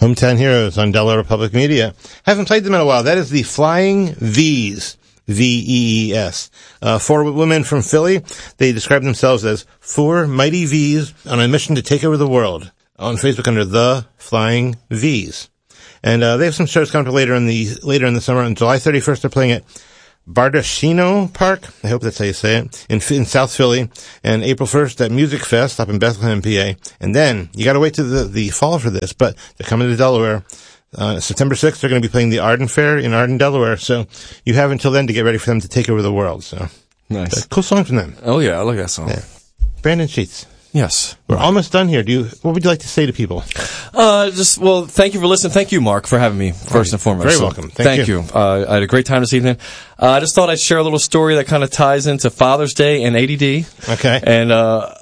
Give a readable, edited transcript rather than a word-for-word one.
Hometown Heroes on Delaware Public Media. Haven't played them in a while. That is the Flying V's. V-E-E-S. 4 women from Philly. They describe themselves as 4 mighty V's on a mission to take over the world. On Facebook under The Flying V's. And they have some shows coming up later in the summer. On July 31st, they're playing at Bardacino Park. I hope that's how you say it. In South Philly. And April 1st at Music Fest up in Bethlehem, PA. And then, you gotta wait to the fall for this, but they're coming to Delaware. September 6th, they're going to be playing the Arden Fair in Arden, Delaware. So you have until then to get ready for them to take over the world. So nice. Cool song from them. Oh yeah, I like that song. Yeah. Brandon Sheets. Yes. We're almost done here. What would you like to say to people? Thank you for listening. Thank you, Mark, for having me, first and foremost. Very welcome. Thank you. I had a great time this evening. I just thought I'd share a little story that kind of ties into Father's Day and ADD. Okay. And,